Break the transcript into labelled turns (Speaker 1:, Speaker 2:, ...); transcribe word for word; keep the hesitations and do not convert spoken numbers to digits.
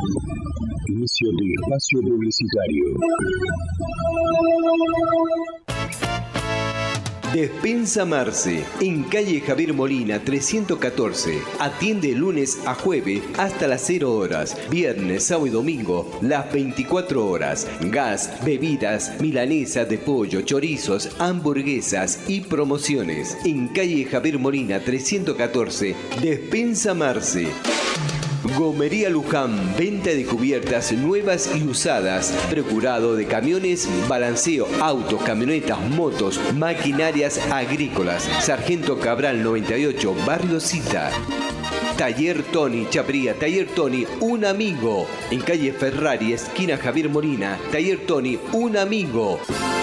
Speaker 1: Inicio de espacio publicitario.
Speaker 2: Despensa Marce, en calle Javier Molina trescientos catorce. Atiende de lunes a jueves hasta las cero horas. Viernes, sábado y domingo, las veinticuatro horas. Gas, bebidas, milanesa de pollo, chorizos, hamburguesas y promociones. En calle Javier Molina trescientos catorce. Despensa Marce. Gomería Luján, venta de cubiertas nuevas y usadas, procurado de camiones, balanceo, autos, camionetas, motos, maquinarias agrícolas. Sargento Cabral noventa y ocho, Barrio Cita. Taller Tony, Chapría, Taller Tony, un amigo. En calle Ferrari, esquina Javier Molina, Taller Tony, un amigo.